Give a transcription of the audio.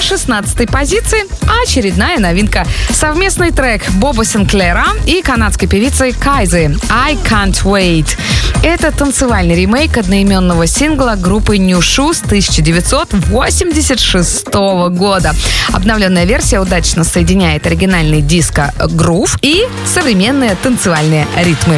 16-й позиции очередная новинка. Совместный трек Боба Синклера и канадской певицы Кайзы «I Can't Wait». Это танцевальный ремейк одноименного сингла группы New Shoes 1986 года. Обновленная версия удачно соединяет оригинальный диско-грув и современные танцевальные ритмы.